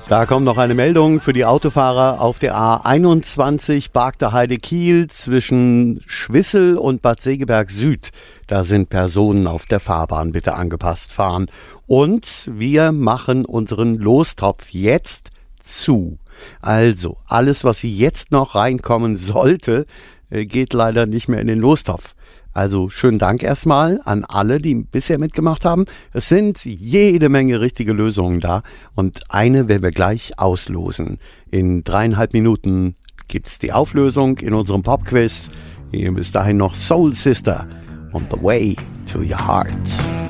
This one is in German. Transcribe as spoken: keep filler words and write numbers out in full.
Da kommt noch eine Meldung für die Autofahrer auf der A einundzwanzig Bargteheide-Kiel zwischen Schwissel und Bad Segeberg Süd. Da sind Personen auf der Fahrbahn, bitte angepasst fahren. Und wir machen unseren Lostopf jetzt zu. Also, alles, was jetzt noch reinkommen sollte, geht leider nicht mehr in den Lostopf. Also schönen Dank erstmal an alle, die bisher mitgemacht haben. Es sind jede Menge richtige Lösungen da und eine werden wir gleich auslosen. In dreieinhalb Minuten gibt es die Auflösung in unserem Popquiz. Bis dahin noch Soul Sister on the way to your heart.